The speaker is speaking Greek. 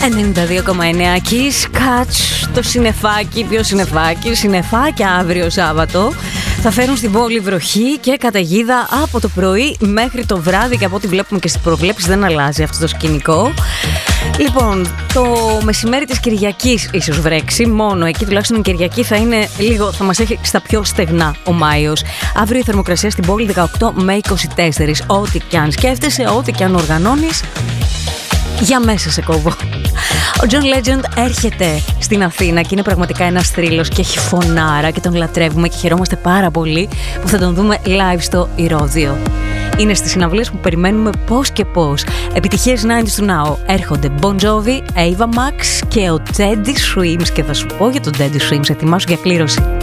92,9 Kiss Catch, το συννεφάκι. Ποιο συννεφάκι? Συννεφάκια αύριο Σάββατο θα φέρουν στην πόλη βροχή και καταιγίδα από το πρωί μέχρι το βράδυ, και από ό,τι βλέπουμε και στις προβλέψεις δεν αλλάζει αυτό το σκηνικό. Λοιπόν, το μεσημέρι της Κυριακής ίσως βρέξει, μόνο εκεί τουλάχιστον η Κυριακή θα είναι λίγο, θα μας έχει στα πιο στεγνά ο Μάιος. Αύριο η θερμοκρασία στην πόλη 18 με 24. Ό,τι κι αν σκέφτεσαι, ό,τι κι αν οργανώνεις, για μέσα σε κόβω. Ο John Legend έρχεται στην Αθήνα και είναι πραγματικά ένας θρύλος και έχει φωνάρα και τον λατρεύουμε και χαιρόμαστε πάρα πολύ που θα τον δούμε live στο Ηρώδειο. Είναι στις συναυλίες που περιμένουμε πώς και πώς. Επιτυχίες 90's to now. Έρχονται Bon Jovi, Ava Max και ο Teddy Swims, και θα σου πω για τον Teddy Swims, ετοιμάσου για κλήρωση.